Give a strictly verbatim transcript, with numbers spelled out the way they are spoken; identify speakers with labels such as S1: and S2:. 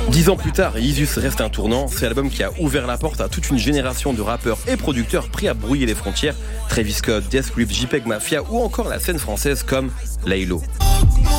S1: Dix ans plus tard, Yeezus reste un tournant. C'est l'album qui a ouvert la porte à toute une génération de rappeurs et producteurs prêts à brouiller les frontières. Travis Scott, Death Grips, JPEG Mafia ou encore la scène française comme Laylo.